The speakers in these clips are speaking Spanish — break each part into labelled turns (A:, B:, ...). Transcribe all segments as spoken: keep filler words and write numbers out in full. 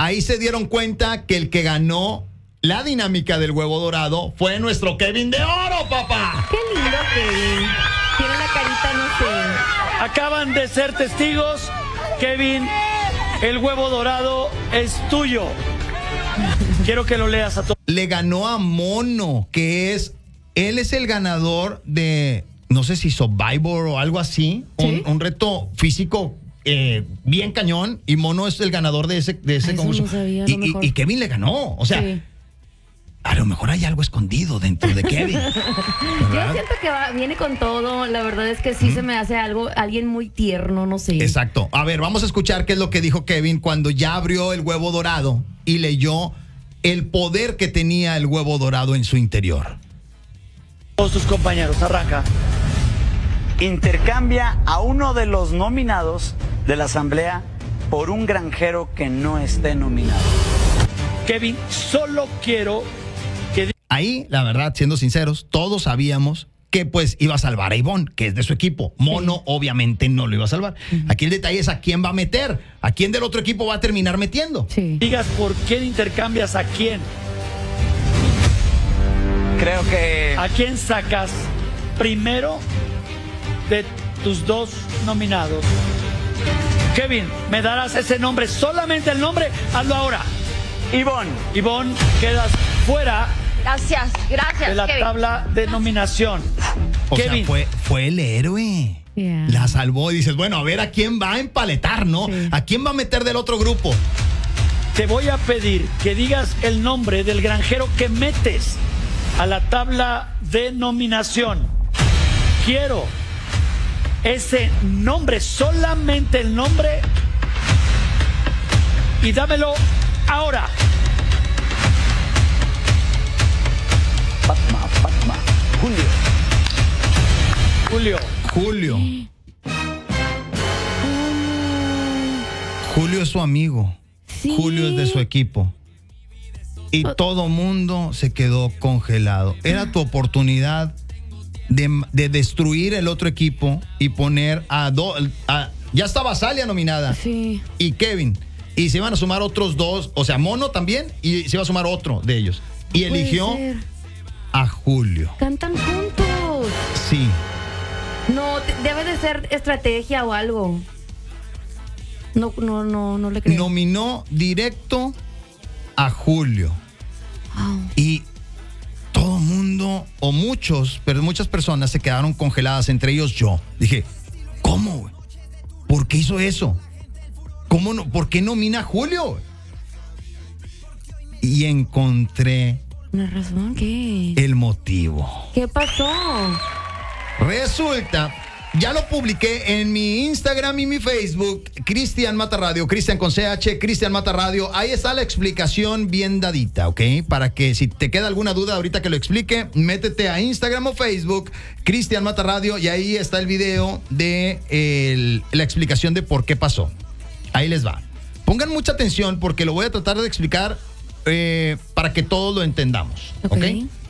A: ahí se dieron cuenta que el que ganó la dinámica del huevo dorado fue nuestro Kevin de Oro, papá.
B: Qué lindo, Kevin. Tiene la carita, no sé.
C: Acaban de ser testigos. Kevin, el huevo dorado es tuyo. Quiero que lo leas a todos.
A: Le ganó a Mono, que es, él es el ganador de, no sé si Survivor o algo así,
B: ¿Sí?
A: un, un reto físico eh, bien cañón, y Mono es el ganador de ese, de ese
B: Eso
A: concurso.
B: no sabía, a
A: y,
B: lo mejor.
A: y, y Kevin le ganó, o sea,
B: Sí.
A: a lo mejor hay algo escondido dentro de Kevin.
B: Yo siento que va, viene con todo. La verdad es que sí se me hace algo, alguien muy tierno, no sé.
A: Exacto. A ver, vamos a escuchar qué es lo que dijo Kevin cuando ya abrió el huevo dorado y leyó el poder que tenía el huevo dorado en su interior.
C: Todos tus compañeros, arranca.
D: Intercambia a uno de los nominados de la asamblea por un granjero que no esté nominado.
C: Kevin, solo quiero que...
A: Ahí, la verdad, siendo sinceros, todos sabíamos que pues iba a salvar a Ivonne, que es de su equipo. Mono, sí, obviamente no lo iba a salvar. Uh-huh. Aquí el detalle es a quién va a meter, a quién del otro equipo va a terminar metiendo.
B: Sí.
C: Digas por quién intercambias a quién.
D: Creo que...
C: ¿A quién sacas primero de tus dos nominados? Kevin, me darás ese nombre, solamente el nombre, hazlo ahora.
D: Ivonne.
C: Ivonne, quedas fuera.
E: Gracias, gracias,
C: de la
E: Kevin.
C: tabla de nominación.
A: O
C: Kevin.
A: sea, fue, fue el héroe.
B: Yeah.
A: La salvó y dices, bueno, a ver a quién va a empaletar, ¿no?
B: Sí.
A: ¿A quién va a meter del otro grupo?
C: Te voy a pedir que digas el nombre del granjero que metes a la tabla de nominación. Quiero ese nombre, solamente el nombre, y dámelo ahora.
D: Fatma, Fatma. Julio.
C: Julio.
A: Julio. Julio es su amigo.
B: Sí.
A: Julio es de su equipo. Y todo mundo se quedó congelado. Era tu oportunidad de, de destruir el otro equipo y poner a dos. Ya estaba Salia nominada.
B: Sí.
A: Y Kevin. Y se iban a sumar otros dos. O sea, Mono también. Y se iba a sumar otro de ellos. Y
B: Puede
A: eligió
B: ser.
A: a Julio.
B: Cantan juntos.
A: Sí.
B: No, te- debe de ser estrategia o algo. No, no, no, no le creo.
A: Nominó directo a Julio.
B: Wow.
A: Y todo mundo, o muchos, pero muchas personas se quedaron congeladas, entre ellos yo. Dije, ¿cómo, güey? ¿Por qué hizo eso? ¿Cómo no? ¿Por qué nomina a Julio, güey? Y encontré
B: ¿Una razón? ¿Qué?
A: el motivo.
B: ¿Qué pasó?
A: Resulta, ya lo publiqué en mi Instagram y mi Facebook, Cristian Mata Radio, Cristian con C H, Cristian Mata Radio. Ahí está la explicación bien dadita, ¿ok? Para que si te queda alguna duda ahorita que lo explique, métete a Instagram o Facebook, Cristian Mata Radio, y ahí está el video de el, la explicación de por qué pasó. Ahí les va. Pongan mucha atención porque lo voy a tratar de explicar eh, para que todos lo entendamos, ¿ok?
B: Ok.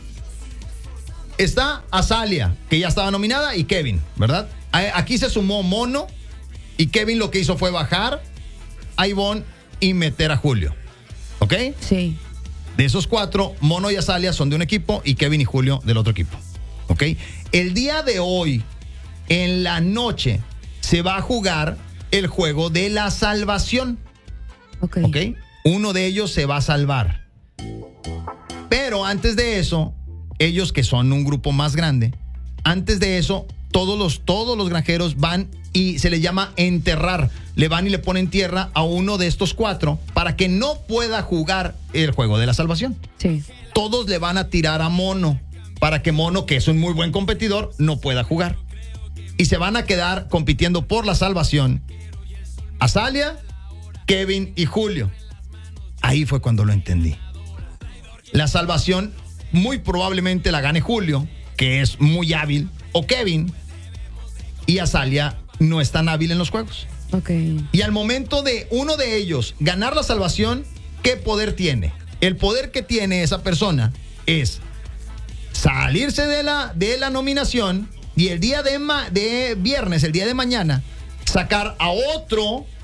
A: Está Azalia, que ya estaba nominada, y Kevin, ¿verdad? A- Aquí se sumó Mono, y Kevin lo que hizo fue bajar a Ivonne y meter a Julio. ¿Ok?
B: Sí.
A: De esos cuatro, Mono y Azalia son de un equipo y Kevin y Julio del otro equipo. ¿Ok? El día de hoy, en la noche, se va a jugar el juego de la salvación.
B: Ok.
A: ¿Ok? Uno de ellos se va a salvar. Pero antes de eso, ellos que son un grupo más grande, antes de eso, todos los, todos los granjeros van y se les llama enterrar. Le van y le ponen tierra a uno de estos cuatro para que no pueda jugar el juego de la salvación.
B: Sí.
A: Todos le van a tirar a Mono para que Mono, que es un muy buen competidor, no pueda jugar. Y se van a quedar compitiendo por la salvación Azalia, Kevin y Julio. Ahí fue cuando lo entendí. La salvación muy probablemente la gane Julio, que es muy hábil, o Kevin, y Azalia no es tan hábil en los juegos.
B: Ok.
A: Y al momento de uno de ellos ganar la salvación, ¿qué poder tiene? El poder que tiene esa persona es salirse de la, de la nominación y el día de, ma, de viernes, el día de mañana, sacar a otro